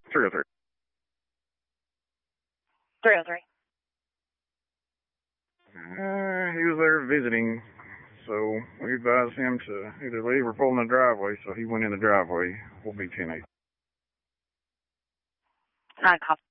303. 303. He was there visiting, so we advised him to either leave or pull in the driveway, so he went in the driveway. We'll be 10-8. 9 copy.